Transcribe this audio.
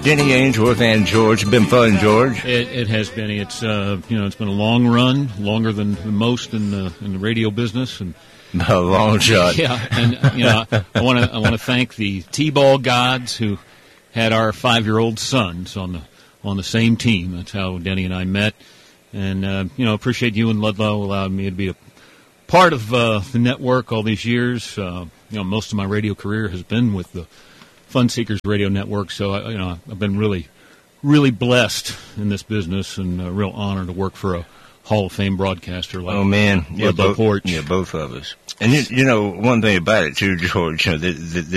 Denny Ainsworth and George. It's been fun, George. It has been. It's it's been a long run, longer than most in the radio business, and a long shot. Yeah, and I want to thank the T-ball gods who had our 5-year-old sons on the same team. That's how Denny and I met, and appreciate you and Ludlow allowing me to be a part of the network all these years. Most of my radio career has been with the Fun Seekers Radio Network, so I've been really, really blessed in this business, and a real honor to work for a Hall of Fame broadcaster like Ludlow Porch. Yeah, both of us. And one thing about it too, George,